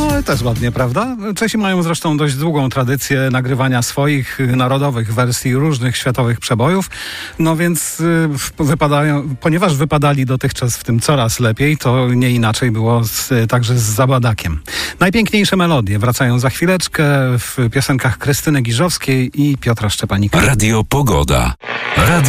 No ale też ładnie, prawda? Czesi mają zresztą dość długą tradycję nagrywania swoich narodowych wersji różnych światowych przebojów, no więc ponieważ wypadali dotychczas w tym coraz lepiej, to nie inaczej było także z Zabadakiem. Najpiękniejsze melodie wracają za chwileczkę w piosenkach Krystyny Giżowskiej i Piotra Szczepanika. Radio Pogoda. Radio